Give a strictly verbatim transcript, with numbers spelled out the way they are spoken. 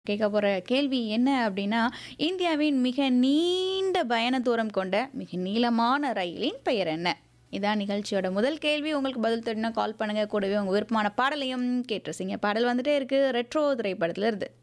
கேட்க போற கேள்வி என்ன அப்படின்னா, இந்தியாவின் மிக நீண்ட பயண தூரம் கொண்ட மிக நீளமான ரயிலின் பெயர் என்ன? இதான் நிகழ்ச்சியோட முதல் கேள்வி. உங்களுக்கு பதில் தெரியும்னா கால் பண்ணுங்க. கூடவே உங்க விருப்பமான பாடலையும் கேட்டு ரசிங்க. பாடல் வந்துட்டே இருக்கு. ரெட்ரோ திரைப்படத்துல இருந்து.